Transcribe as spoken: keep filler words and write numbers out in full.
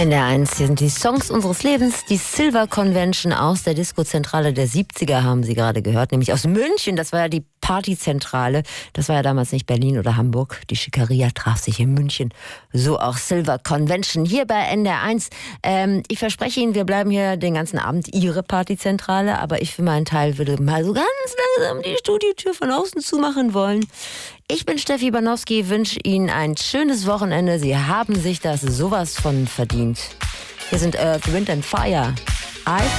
N D R eins, hier sind die Songs unseres Lebens. Die Silver Convention aus der Discozentrale der siebziger haben Sie gerade gehört, nämlich aus München. Das war ja die Partyzentrale. Das war ja damals nicht Berlin oder Hamburg. Die Schickeria traf sich in München. So auch Silver Convention hier bei N D R eins. Ähm, ich verspreche Ihnen, wir bleiben hier den ganzen Abend Ihre Partyzentrale, aber ich für meinen Teil würde mal so ganz langsam die Studiotür von außen zumachen wollen. Ich bin Steffi Banowski, wünsche Ihnen ein schönes Wochenende. Sie haben sich das sowas von verdient. Hier sind Earth, Wind and Fire. I